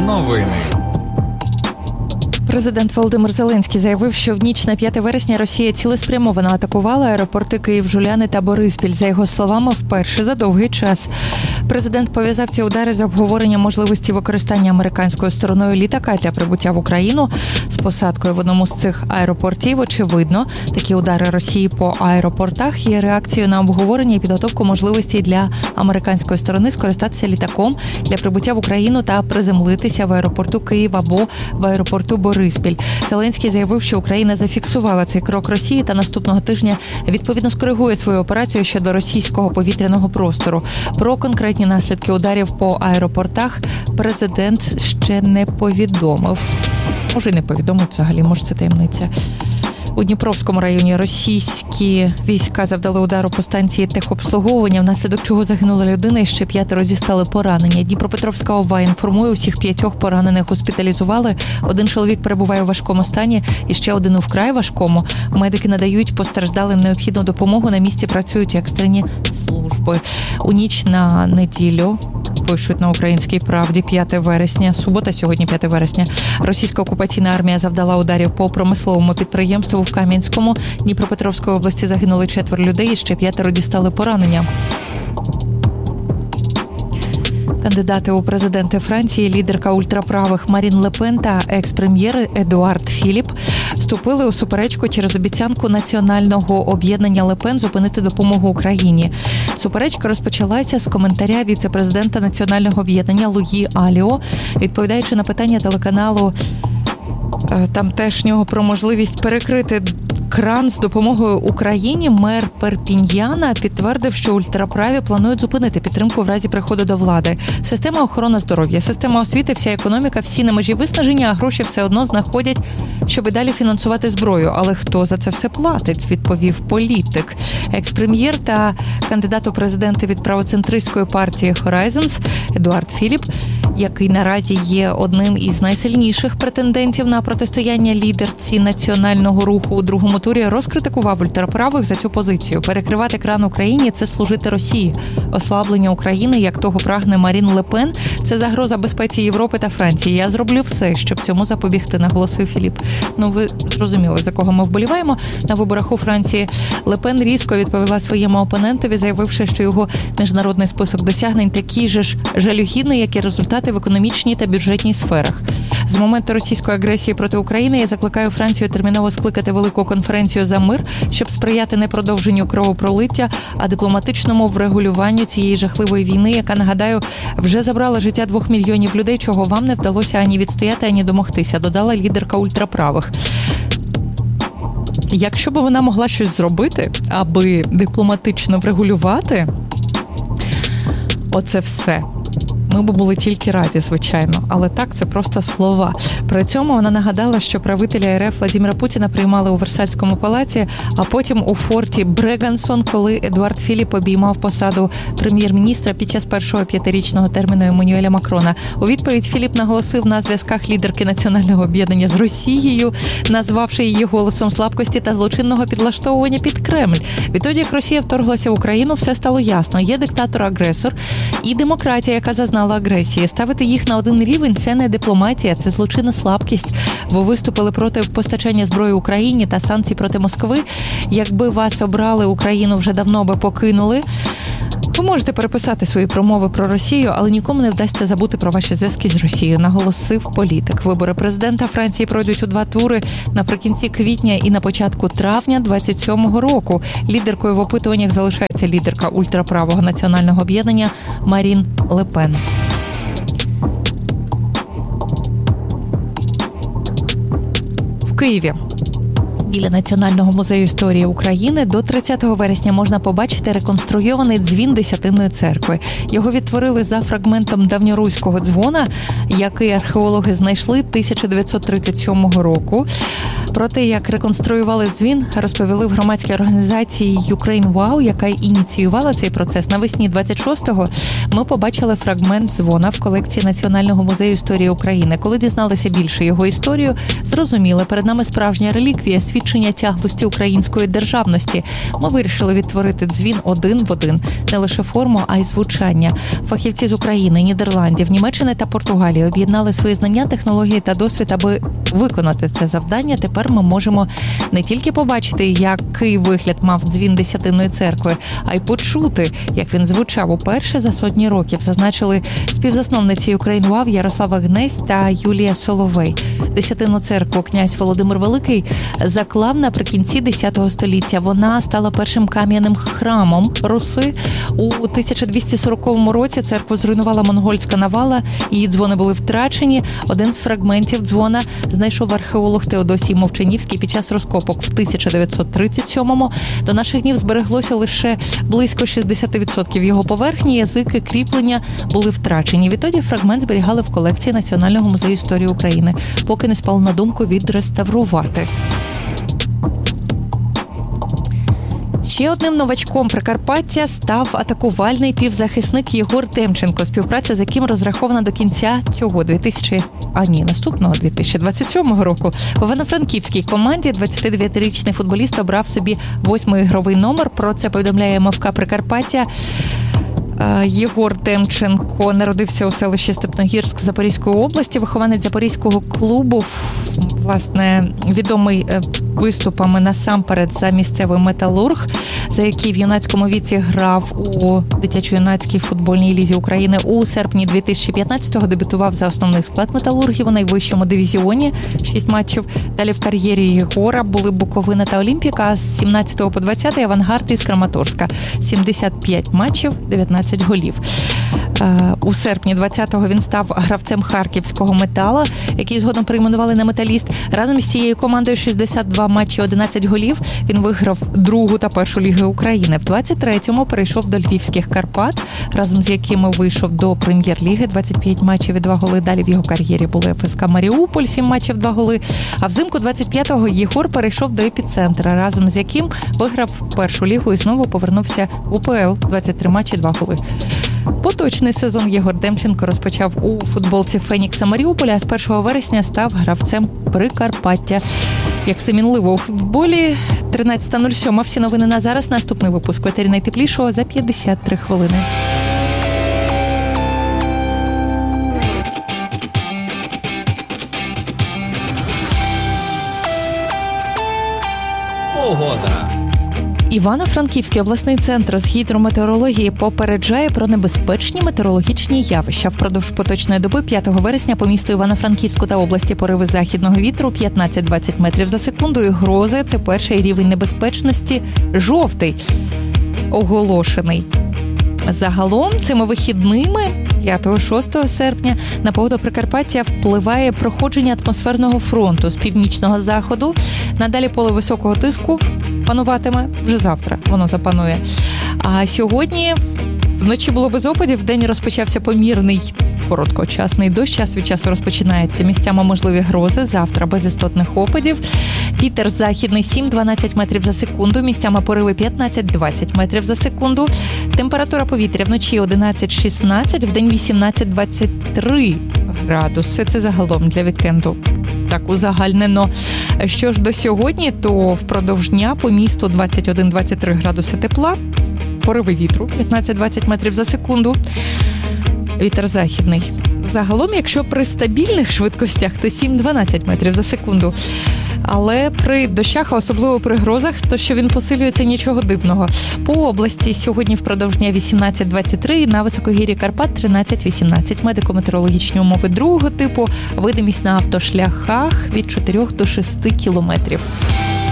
Новини. Президент Володимир Зеленський заявив, що в ніч на 5 вересня Росія цілеспрямовано атакувала аеропорти Київ-Жуляни та Бориспіль. За його словами, вперше за довгий час. Президент пов'язав ці удари з обговоренням можливості використання американською стороною літака для прибуття в Україну з посадкою в одному з цих аеропортів. Очевидно, такі удари Росії по аеропортах є реакцією на обговорення і підготовку можливості для американської сторони скористатися літаком для прибуття в Україну та приземлитися в аеропорту Київ або в аеропорту Бориспіль. Зеленський заявив, що Україна зафіксувала цей крок Росії та наступного тижня відповідно скоригує свою операцію щодо російського повітряного простору. Про конкретні наслідки ударів по аеропортах президент ще не повідомив. Може, й не повідомив взагалі, може, це таємниця. У Дніпровському районі російські війська завдали удару по станції техобслуговування, внаслідок чого загинула людина і ще 5 дістали поранення. Дніпропетровська ОВА інформує, усіх 5 поранених госпіталізували. 1 чоловік перебуває у важкому стані і ще 1 у вкрай важкому. Медики надають постраждалим необхідну допомогу. На місці працюють екстрені служби. У ніч на неділю, пишуть на Українській правді, 5 вересня, субота, сьогодні 5 вересня, російська окупаційна армія завдала ударів по промисловому підприємству в Кам'янському. Дніпропетровської області загинули 4 людей і ще 5 дістали поранення. Кандидати у президенти Франції, лідерка ультраправих Марін Ле Пен та екс-прем'єр Едуард Філіп вступили у суперечку через обіцянку національного об'єднання Ле Пен зупинити допомогу Україні. Суперечка розпочалася з коментаря віце-президента національного об'єднання Луї Аліо, відповідаючи на питання телеканалу тамтешнього про можливість перекрити кран з допомогою Україні. Мер Перпіньяна підтвердив, що ультраправі планують зупинити підтримку в разі приходу до влади. Система охорони здоров'я, система освіти, вся економіка, всі на межі виснаження, а гроші все одно знаходять, щоб і далі фінансувати зброю. Але хто за це все платить, відповів політик. Екс-прем'єр та кандидат у президенти від правоцентристської партії Horizons Едуард Філіп, який наразі є одним із найсильніших претендентів на протистояння лідерці національного руху у другому турі, розкритикував ультраправих за цю позицію. Перекривати кран Україні – це служити Росії. Ослаблення України, як того прагне Марін Ле Пен, це загроза безпеці Європи та Франції. Я зроблю все, щоб цьому запобігти, наголосив Філіп. Ви зрозуміли, за кого ми вболіваємо. На виборах у Франції Ле Пен різко відповіла своєму опонентові, заявивши, що його міжнародний список досягнень такий же ж жалюгідний, як і результати в економічній та бюджетній сферах. З моменту російської агресії проти України я закликаю Францію терміново скликати велику конференцію за мир, щоб сприяти не продовженню кровопролиття, а дипломатичному врегулюванню цієї жахливої війни, яка, нагадаю, вже забрала життя 2 мільйонів людей, чого вам не вдалося ані відстояти, ані домогтися, додала лідерка ультраправих. Якщо б вона могла щось зробити, аби дипломатично врегулювати оце все, ми б були тільки раді, звичайно. Але так, це просто слова. При цьому вона нагадала, що правителя РФ Владимира Путіна приймали у Версальському палаці, а потім у форті Брегансон, коли Едуард Філіп обіймав посаду прем'єр-міністра під час першого 5-річного терміну Еммануеля Макрона. У відповідь Філіп наголосив на зв'язках лідерки національного об'єднання з Росією, назвавши її голосом слабкості та злочинного підлаштовування під Кремль. Відтоді, як Росія вторглася в Україну, все стало ясно. Є диктатор-агресор і демократія, яка зазнала агресії. Ставити їх на один рівень – це не дипломатія, це злочинна слабкість. Ви виступили проти постачання зброї Україні та санкцій проти Москви. Якби вас обрали, Україну вже давно би покинули. Ви можете переписати свої промови про Росію, але нікому не вдасться забути про ваші зв'язки з Росією, наголосив політик. Вибори президента Франції пройдуть у 2 тури наприкінці квітня і на початку травня 27-го року. Лідеркою в опитуваннях залишається лідерка ультраправого національного об'єднання Марін Ле Пен. В Києві біля Національного музею історії України до 30 вересня можна побачити реконструйований дзвін Десятинної церкви. Його відтворили за фрагментом давньоруського дзвона, який археологи знайшли 1937 року. Про те, як реконструювали дзвін, розповіли в громадській організації Ukraine Wow, яка ініціювала цей процес. Навесні 26-го ми побачили фрагмент дзвона в колекції Національного музею історії України. Коли дізналися більше його історію, зрозуміли, перед нами справжня реліквія, свідчення тяглості української державності. Ми вирішили відтворити дзвін один в один. Не лише форму, а й звучання. Фахівці з України, Нідерландів, Німеччини та Португалії об'єднали свої знання, технології та досвід, аби виконати це завдання. Тепер ми можемо не тільки побачити, який вигляд мав дзвін Десятинної церкви, а й почути, як він звучав уперше за сотні років, зазначили співзасновниці Українвав Ярослава Гнесь та Юлія Соловей. Десятинну церкву князь Володимир Великий заклав наприкінці X століття. Вона стала першим кам'яним храмом Руси. У 1240 році церкву зруйнувала монгольська навала, її дзвони були втрачені. Один з фрагментів дзвона знайшов археолог Теодосій Мовчанівський під час розкопок в 1937-му. До наших днів збереглося лише близько 60% його поверхні, язики, кріплення були втрачені. Відтоді фрагмент зберігали в колекції Національного музею історії України, поки не спало на думку відреставрувати. Ще одним новачком Прикарпаття став атакувальний півзахисник Єгор Демченко, співпраця з яким розрахована до кінця цього 2027 року. В івано-франківській команді 29-річний футболіст обрав собі 8-й ігровий номер. Про це повідомляє МФК Прикарпаття. Єгор Демченко народився у селищі Степногірськ Запорізької області, вихованець Запорізького клубу, власне, відомий виступами насамперед за місцевий «Металург», за який в юнацькому віці грав у дитячо-юнацькій футбольній лізі України. У серпні 2015-го дебютував за основний склад «Металургів» у найвищому дивізіоні, 6 матчів. Далі в кар'єрі Єгора були Буковина та Олімпіка, а з 17 по 20 Авангард із Краматорська. 75 матчів, 19 голів. У серпні 20-го він став гравцем харківського «Метала», який згодом перейменували на «Металіст». Разом із цією командою 62 матчі, 11 голів. Він виграв другу та першу ліги України. В 23-му перейшов до львівських «Карпат», разом з якими вийшов до прем'єр-ліги, 25 матчів і 2 голи. Далі в його кар'єрі були ФСК Маріуполь, 7 матчів, 2 голи. А взимку 25-го Єгор перейшов до «Епіцентра», разом з яким виграв першу лігу і знову повернувся в УПЛ, 23 матчі, 2 голи. Поточний сезон Єгор Демченко розпочав у футболці «Фенікса» Маріуполя, а з 1 вересня став гравцем Прикарпаття. Як все мінливо у футболі, 13:07. Всі новини на зараз. Наступний випуск в етері найтеплішого за 53 хвилини. Погода. Івано-Франківський обласний центр з гідрометеорології попереджає про небезпечні метеорологічні явища. Впродовж поточної доби 5 вересня по місту Івано-Франківську та області пориви західного вітру 15-20 метрів за секунду і грози – це перший рівень небезпечності – жовтий, оголошений. Загалом цими вихідними 5-6 серпня на погоду Прикарпаття впливає проходження атмосферного фронту з північного заходу. Надалі поле високого тиску пануватиме вже завтра. Воно запанує. А сьогодні вночі було без опадів, вдень розпочався помірний короткочасний дощ, час від часу розпочинається. Місцями можливі грози, завтра без істотних опадів. Вітер західний 7-12 метрів за секунду, місцями пориви 15-20 метрів за секунду. Температура повітря вночі 11-16, вдень 18-23 градуси. Це загалом для вікенду. Так узагальнено. Що ж до сьогодні, то впродовж дня по місту 21-23 градуси тепла, пориви вітру 15-20 метрів за секунду. Вітер західний. Загалом, якщо при стабільних швидкостях, то 7-12 метрів за секунду. Але при дощах, а особливо при грозах, то що він посилюється, нічого дивного. По області сьогодні впродовж дня 18-23, на високогір'ї Карпат 13-18. Медико-метеорологічні умови другого типу, видимість на автошляхах від 4 до 6 кілометрів.